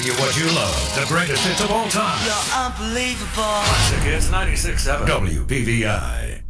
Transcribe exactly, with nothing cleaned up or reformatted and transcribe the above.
you what you love. The greatest hits of all time. You're unbelievable. Classic Hits ninety-six point seven W P V I.